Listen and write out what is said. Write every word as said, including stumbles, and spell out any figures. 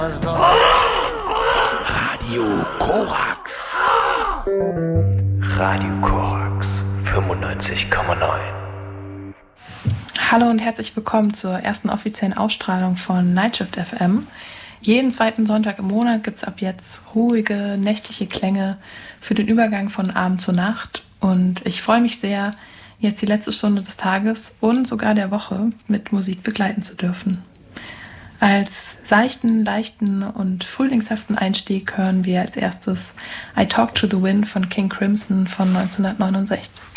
Radio Korax. Radio Korax fünfundneunzig Komma neun. Hallo und herzlich willkommen zur ersten offiziellen Ausstrahlung von Nightshift F M. Jeden zweiten Sonntag im Monat gibt es ab jetzt ruhige, nächtliche Klänge für den Übergang von Abend zu Nacht. Und ich freue mich sehr, jetzt die letzte Stunde des Tages und sogar der Woche mit Musik begleiten zu dürfen. Als seichten, leichten und frühlingshaften Einstieg hören wir als erstes I Talk to the Wind von King Crimson von neunzehnhundertneunundsechzig.